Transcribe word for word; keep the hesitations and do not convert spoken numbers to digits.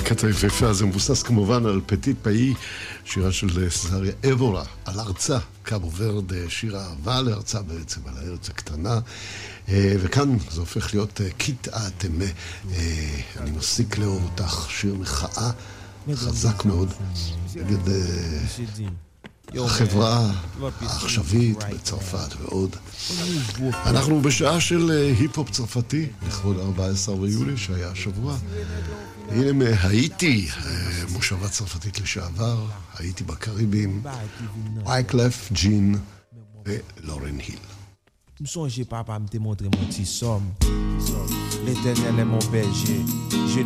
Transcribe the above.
הקטע היפהפה הזה מבוסס כמובן על פטיט פאי, שירה של סזריה אבורה, על ארצה, קאבו ורד, שיר אהבה לארצה בעצם, על הארץ הקטנה, וכאן זה הופך להיות קיטעה תמה, אני מפסיק לאהוב אותך, שיר מחאה חזק מאוד, נגד החברה העכשווית בצרפת ועוד. אנחנו בשעה של היפ-הופ צרפתי, לכבוד ארבעה עשר ביולי, שהיה השבוע. הנה מהאיטי, מושבה צרפתית לשעבר, האיטי בקריבים, וייקלף ג'ין ולורן היל. Me songez papa me te montrer mon petit somme. L'éternel est mon berger. Je